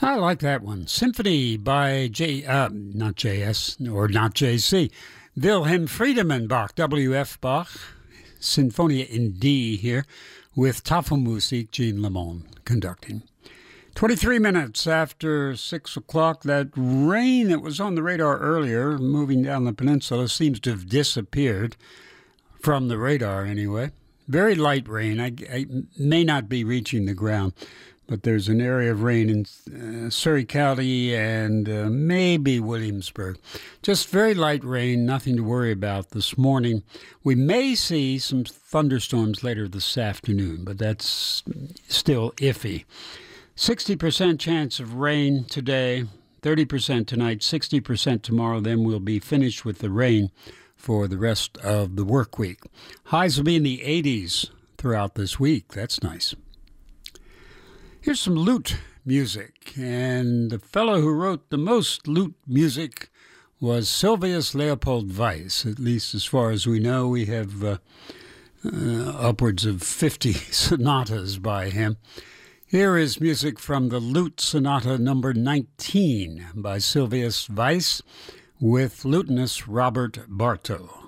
I like that one. Symphony by not JS or not JC. Wilhelm Friedemann Bach, W.F. Bach, Sinfonia in D here, with Tafelmusik, Jean Lemon conducting. 23 minutes after 6 o'clock, that rain that was on the radar earlier, moving down the peninsula, seems to have disappeared from the radar anyway. Very light rain. I may not be reaching the ground, but there's an area of rain in Surrey County and maybe Williamsburg. Just very light rain, nothing to worry about this morning. We may see some thunderstorms later this afternoon, but that's still iffy. 60% chance of rain today, 30% tonight, 60% tomorrow. Then we'll be finished with the rain for the rest of the work week. Highs will be in the 80s throughout this week. That's nice. Here's some lute music, and the fellow who wrote the most lute music was Sylvius Leopold Weiss. At least as far as we know, we have upwards of 50 sonatas by him. Here is music from the Lute Sonata number 19 by Sylvius Weiss with lutenist Robert Bartow.